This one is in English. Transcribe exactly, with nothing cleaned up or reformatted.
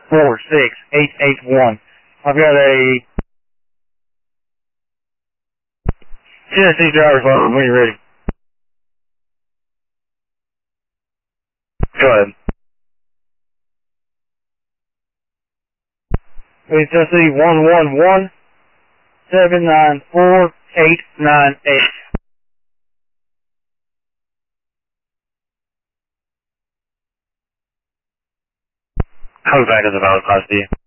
four six eight eight one. I've got a Tennessee driver's license when you're ready. Go ahead. It's Tennessee one one one seven nine four eight nine eight. Comes back as a valid class D.